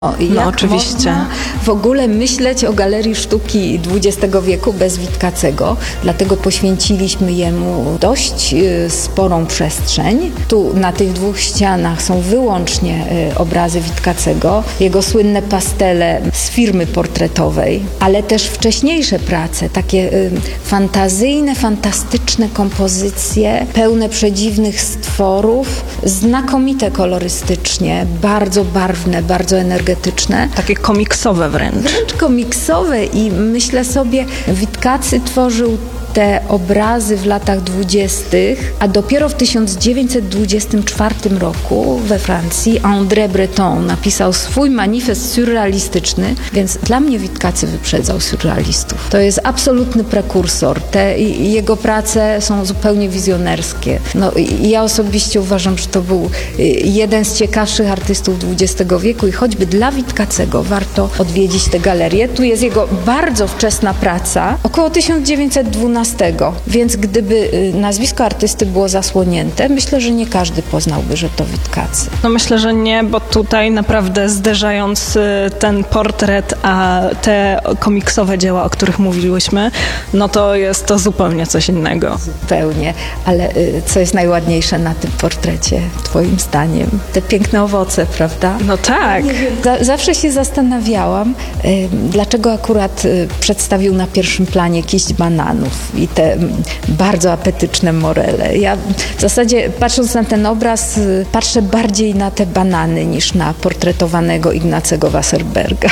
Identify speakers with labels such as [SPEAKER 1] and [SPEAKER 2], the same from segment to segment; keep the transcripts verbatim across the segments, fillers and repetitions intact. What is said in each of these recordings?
[SPEAKER 1] O, i
[SPEAKER 2] No
[SPEAKER 1] jak
[SPEAKER 2] oczywiście.
[SPEAKER 1] można w ogóle myśleć o Galerii Sztuki dwudziestego wieku bez Witkacego, dlatego poświęciliśmy jemu dość y, sporą przestrzeń. Tu na tych dwóch ścianach są wyłącznie y, obrazy Witkacego, jego słynne pastele z firmy portretowej, ale też wcześniejsze prace, takie y, fantazyjne, fantastyczne kompozycje, pełne przedziwnych stworów, znakomite kolorystycznie, bardzo barwne, bardzo energetyczne.
[SPEAKER 2] Takie komiksowe wręcz.
[SPEAKER 1] Wręcz komiksowe i myślę sobie, Witkacy tworzył te obrazy w latach dwudziestych, a dopiero w tysiąc dziewięćset dwudziestym czwartym roku we Francji André Breton napisał swój manifest surrealistyczny, więc dla mnie Witkacy wyprzedzał surrealistów. To jest absolutny prekursor. Te jego prace są zupełnie wizjonerskie. No, ja osobiście uważam, że to był jeden z ciekawszych artystów dwudziestego wieku i choćby dla Witkacego warto odwiedzić tę galerię. Tu jest jego bardzo wczesna praca, około tysiąc dziewięćset dwunastego. Więc gdyby nazwisko artysty było zasłonięte, myślę, że nie każdy poznałby, że to Witkacy.
[SPEAKER 2] No myślę, że nie, bo tutaj naprawdę zderzając ten portret, a te komiksowe dzieła, o których mówiłyśmy, no to jest to zupełnie coś innego.
[SPEAKER 1] Zupełnie, ale co jest najładniejsze na tym portrecie, twoim zdaniem? Te piękne owoce, prawda?
[SPEAKER 2] No tak.
[SPEAKER 1] Z- zawsze się zastanawiałam, y, dlaczego akurat y, przedstawił na pierwszym planie kiść bananów i te mm, bardzo apetyczne morele. Ja w zasadzie patrząc na ten obraz, y, patrzę bardziej na te banany niż na portretowanego Ignacego Wasserberga.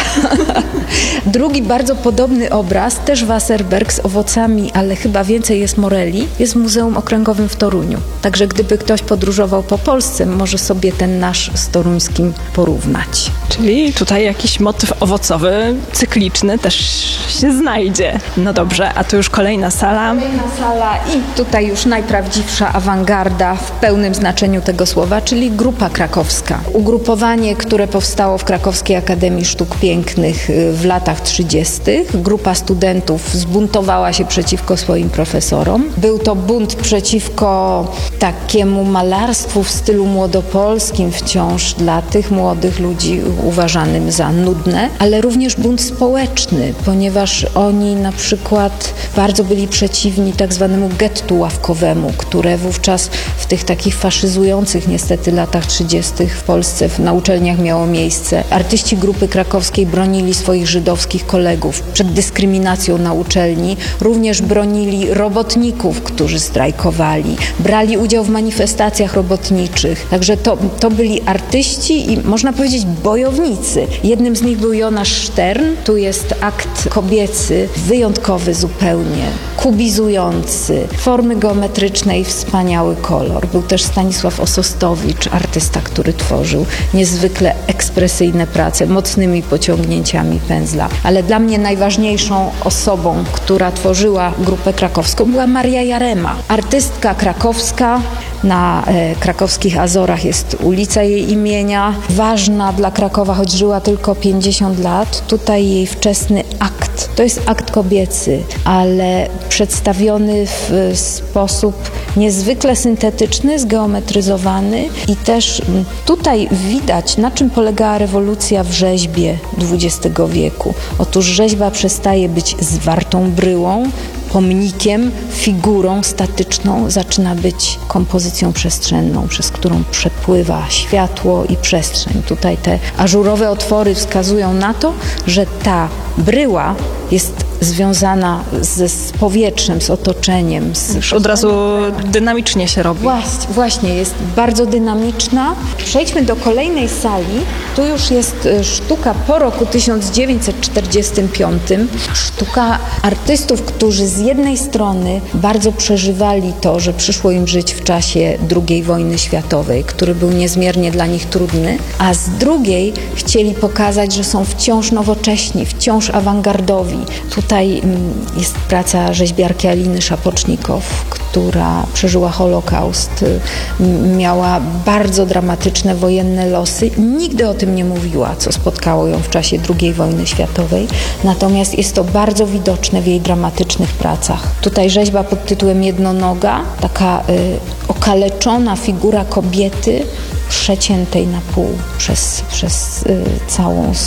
[SPEAKER 1] Drugi bardzo podobny obraz, też Wasserberg z owocami, ale chyba więcej jest moreli, jest w Muzeum Okręgowym w Toruniu. Także gdyby ktoś podróżował po Polsce, może sobie ten nasz z toruńskim porównać.
[SPEAKER 2] Czyli tutaj jakiś motyw owocowy, cykliczny też się znajdzie. No dobrze, a tu już kolejna sala.
[SPEAKER 1] Kolejna sala i tutaj już najprawdziwsza awangarda w pełnym znaczeniu tego słowa, czyli Grupa Krakowska. Ugrupowanie, które powstało w Krakowskiej Akademii Sztuk Pięknych w latach trzydziestych. Grupa studentów zbuntowała się przeciwko swoim profesorom. Był to bunt przeciwko takiemu malarstwu w stylu młodopolskim wciąż dla tych młodych ludzi uważanym za nudne, ale również bunt społeczny, ponieważ oni na przykład bardzo byli przeciwni tak zwanemu gettu ławkowemu, które wówczas w tych takich faszyzujących niestety latach trzydziestych w Polsce na uczelniach miało miejsce. Artyści Grupy Krakowskiej bronili swoich żydowskich kolegów przed dyskryminacją na uczelni, również bronili robotników, którzy strajkowali, brali udział w manifestacjach robotniczych. Także to, to byli artyści i można powiedzieć bojownicy. Jednym z nich był Jonasz Stern. Tu jest akt kobiecy, wyjątkowy zupełnie, kubizujący, formy geometryczne i wspaniały kolor. Był też Stanisław Osostowicz, artysta, który tworzył niezwykle ekspresyjne prace, mocnymi pociągnięciami pędzla. Ale dla mnie najważniejszą osobą, która tworzyła Grupę Krakowską, była Maria Jarema. Artystka krakowska. Na e, krakowskich Azorach jest ulica jej imienia. Ważna dla Krakowa, choć żyła tylko pięćdziesiąt lat. Tutaj jej wczesny akt. To jest akt kobiecy, ale przedstawiony w sposób niezwykle syntetyczny, zgeometryzowany i też tutaj widać, na czym polegała rewolucja w rzeźbie dwudziestego wieku. Otóż rzeźba przestaje być zwartą bryłą, pomnikiem, figurą statyczną, zaczyna być kompozycją przestrzenną, przez którą przepływa światło i przestrzeń. Tutaj te ażurowe otwory wskazują na to, że ta bryła jest związana z, z powietrzem, z otoczeniem. Z
[SPEAKER 2] Już od razu dynamicznie się robi.
[SPEAKER 1] Właśnie, właśnie, jest bardzo dynamiczna. Przejdźmy do kolejnej sali. Tu już jest sztuka po roku tysiąc dziewięćset czterdziestym piątym. Sztuka artystów, którzy z jednej strony bardzo przeżywali to, że przyszło im żyć w czasie drugiej wojny światowej, który był niezmiernie dla nich trudny, a z drugiej chcieli pokazać, że są wciąż nowocześni, wciąż awangardowi. Tutaj jest praca rzeźbiarki Aliny Szapocznikow, która przeżyła Holokaust, miała bardzo dramatyczne wojenne losy. Nigdy o tym nie mówiła, co spotkało ją w czasie drugiej wojny światowej. Natomiast jest to bardzo widoczne w jej dramatycznych pracach. Tutaj rzeźba pod tytułem Jednonoga, taka y, okaleczona figura kobiety przeciętej na pół przez, przez y, całą